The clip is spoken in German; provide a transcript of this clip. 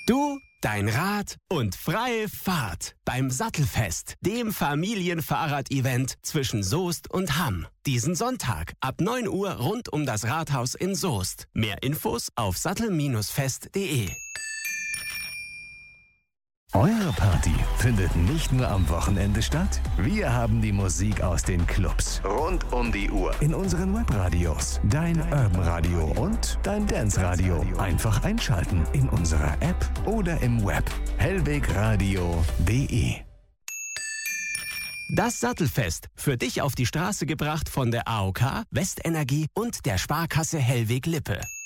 Du, dein Rad und freie Fahrt beim Sattelfest, dem Familienfahrrad-Event zwischen Soest und Hamm. Diesen Sonntag ab 9 Uhr rund um das Rathaus in Soest. Mehr Infos auf sattel-fest.de. Eure Party findet nicht nur am Wochenende statt. Wir haben die Musik aus den Clubs rund um die Uhr in unseren Webradios, dein Urban Radio und dein Dance Radio. Einfach einschalten in unserer App oder im Web. hellwegradio.de. Das Sattelfest, für dich auf die Straße gebracht von der AOK, Westenergie und der Sparkasse Hellweg-Lippe.